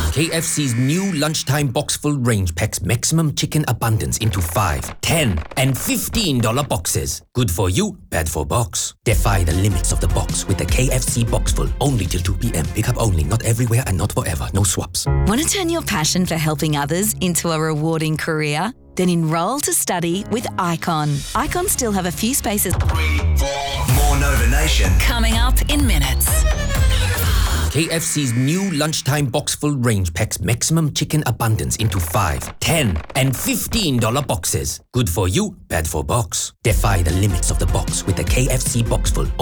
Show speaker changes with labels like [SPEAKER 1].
[SPEAKER 1] KFC's new lunchtime box full range packs maximum chicken abundance into 5, 10, and $15 boxes. Good for you, bad for box. Defy the limits of the box with the KFC box full. Only till 2 p.m. Pick up only, not everywhere and not forever. No swaps.
[SPEAKER 2] Want to turn your passion for helping others into a rewarding career? Then enroll to study with Icon. Icon still have a few spaces.
[SPEAKER 3] 3, 4. More Nova Nation
[SPEAKER 2] Coming up in minutes.
[SPEAKER 1] KFC's new lunchtime box full range packs maximum chicken abundance into 5, 10, and $15 boxes. Good for you, bad for box. Defy the limits of the box with the KFC box full.